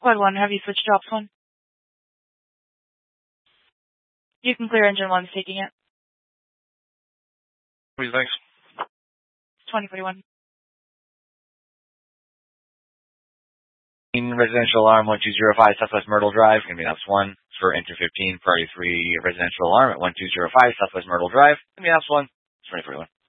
Squad 1, have you switched to Ops 1? You can clear Engine 1's taking it. Please, thanks. 2041. Residential alarm 1205 Southwest Myrtle Drive. Going to be Ops 1 for Enter 15. Priority 3 residential alarm at 1205 Southwest Myrtle Drive. Going to be Ops 1. 2041.